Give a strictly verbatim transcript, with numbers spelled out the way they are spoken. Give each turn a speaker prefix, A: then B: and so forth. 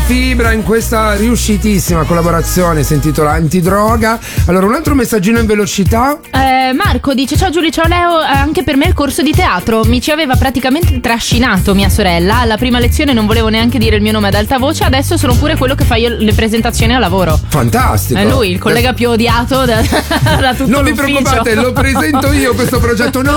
A: fibra in questa riuscitissima collaborazione, si intitola Antidroga. Allora, un altro messaggino in velocità.
B: Eh, Marco dice: ciao Giulia, ciao Leo, eh, anche per me il corso di teatro mi ci aveva praticamente trascinato mia sorella. Alla prima lezione non volevo neanche dire il mio nome ad alta voce, adesso sono pure quello che fa io le presentazioni a lavoro.
A: Fantastico.
B: È lui, il collega più odiato da, da tutto
A: non
B: l'ufficio.
A: vi preoccupate, lo presento io questo progetto. No,